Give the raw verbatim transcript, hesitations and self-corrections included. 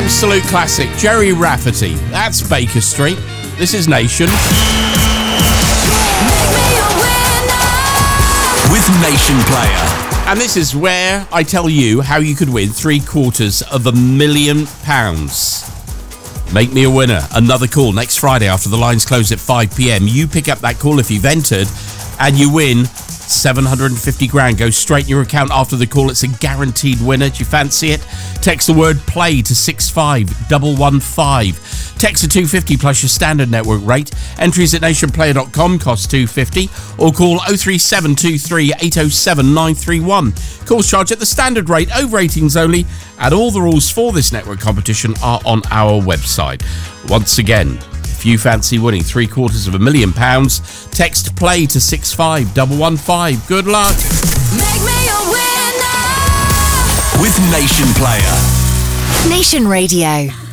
absolute classic. Jerry Rafferty. That's Baker Street. This is Nation. With Nation Player. And this is where I tell you how you could win three quarters of a million pounds. Make me a winner. Another call next Friday after the lines close at five p.m. You pick up that call if you've entered and you win seven hundred fifty grand. Goes straight in your account after the call. It's a guaranteed winner. Do you fancy it? Text the word play to six five one one five. Text to two fifty plus your standard network rate. Entries at nation player dot com cost two fifty, or call oh three seven two three eight oh seven nine three one. Calls charged at the standard rate, over eighteens only, and all the rules for this network competition are on our website. Once again, if you fancy winning three quarters of a million pounds, text play to six five one one five. Good luck. Make me a winner with Nation Player. Nation Radio.